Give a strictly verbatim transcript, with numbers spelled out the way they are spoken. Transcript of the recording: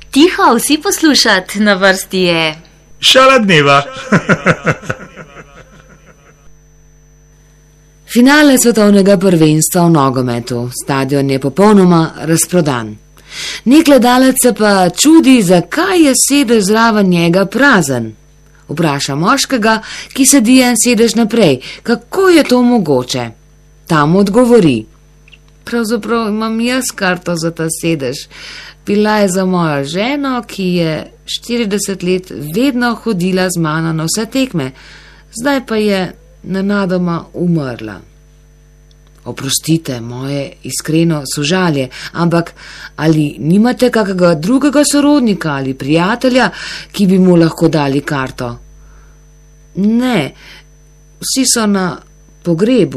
Tiho, vsi poslušat, na vrsti je Šala dneva. Finale svetovnega prvenstva v nogometu. Stadion je popolnoma razprodan. Nek gledalec se pa čudi, zakaj je sedež zraven njega prazen. Vpraša moškega, ki sedi en sedež naprej, kako je to mogoče. Tam odgovori: pravzaprav imam jaz karto za ta sedež. Bila je za mojo ženo, ki je štirideset let vedno hodila z mano na vse tekme, zdaj pa je nenadoma umrla. Oprostite, moje iskreno sožalje, ampak ali nimate kakega drugega sorodnika ali prijatelja, ki bi mu lahko dali karto? Ne, vsi so na pogrebu.